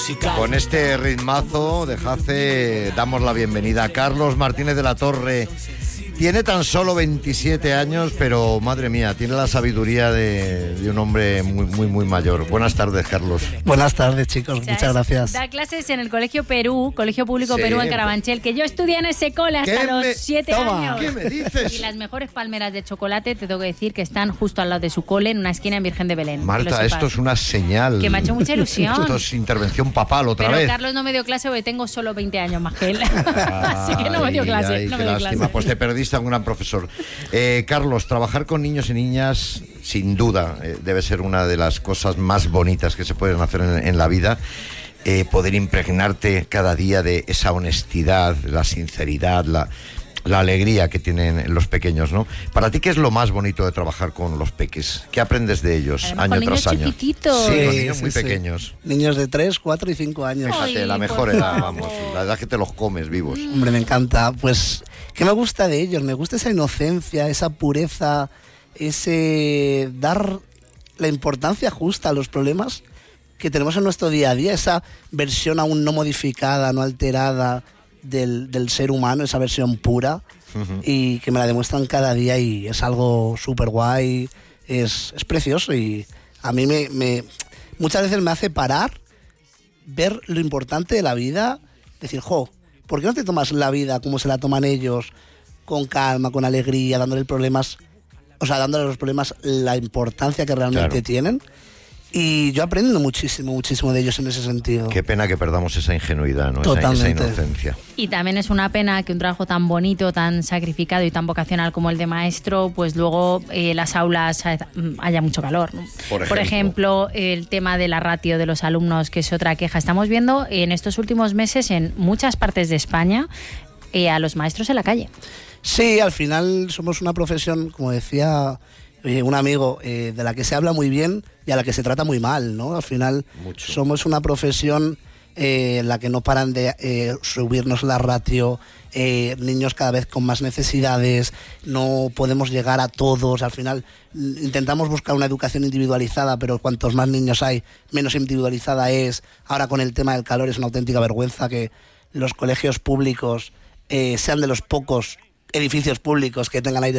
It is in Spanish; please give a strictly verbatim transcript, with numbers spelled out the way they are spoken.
Con este ritmazo de Jace damos la bienvenida a Carlos Martínez de la Torre. Tiene tan solo veintisiete años, pero madre mía, tiene la sabiduría de, de un hombre muy, muy, muy mayor. Buenas tardes, Carlos. Buenas tardes, chicos, o sea, muchas gracias. Da clases en el Colegio Perú, Colegio Público Sí, Perú en Carabanchel, que yo estudié en ese cole hasta los me... siete Toma, años. ¿Qué me dices? Y las mejores palmeras de chocolate, te tengo que decir, que están justo al lado de su cole, en una esquina en Virgen de Belén. Marta, esto es una señal. Que me ha hecho mucha ilusión. Esto es intervención papal otra Pero vez. Pero Carlos no me dio clase porque tengo solo veinte años más que él. Así que no me dio clase. Ay, no qué me dio lástima, clase. pues te perdiste a un gran profesor. Eh, Carlos, trabajar con niños y niñas, sin duda, eh, debe ser una de las cosas más bonitas que se pueden hacer en, en la vida. Eh, poder impregnarte cada día de esa honestidad, la sinceridad, la, la alegría que tienen los pequeños, ¿no? Para ti, ¿qué es lo más bonito de trabajar con los peques? ¿Qué aprendes de ellos Además, año con tras niños año? chiquititos. Sí, Sí, con niños sí, muy sí. pequeños. Niños de tres, cuatro y cinco años. Fíjate, Ay, la mejor por edad, favor. vamos, la edad que te los comes vivos. Hombre, me encanta. Pues, ¿qué me gusta de ellos? Me gusta esa inocencia, esa pureza, ese dar la importancia justa a los problemas que tenemos en nuestro día a día, esa versión aún no modificada, no alterada del, del ser humano, esa versión pura, uh-huh. y que me la demuestran cada día y es algo súper guay, es, es precioso y a mí me, me muchas veces me hace parar, ver lo importante de la vida, decir, jo, ¿por qué no te tomas la vida como se la toman ellos, con calma, con alegría, dándole problemas, o sea, dándole a los problemas la importancia que realmente Claro. tienen? Y yo aprendo muchísimo, muchísimo de ellos en ese sentido. Qué pena que perdamos esa ingenuidad, ¿no? Esa, esa Totalmente. inocencia. Y también es una pena que un trabajo tan bonito, tan sacrificado y tan vocacional como el de maestro, pues luego eh, las aulas haya mucho calor, ¿no? Por ejemplo. Por ejemplo, el tema de la ratio de los alumnos, que es otra queja. Estamos viendo en estos últimos meses en muchas partes de España eh, a los maestros en la calle. Sí, al final somos una profesión, como decía eh, un amigo, eh, de la que se habla muy bien y a la que se trata muy mal, ¿no? Al final Mucho. somos una profesión eh, en la que no paran de eh, subirnos la ratio, eh, niños cada vez con más necesidades, no podemos llegar a todos, al final mm, intentamos buscar una educación individualizada, pero cuantos más niños hay, menos individualizada es. Ahora con el tema del calor es una auténtica vergüenza que los colegios públicos eh, sean de los pocos edificios públicos que tengan aire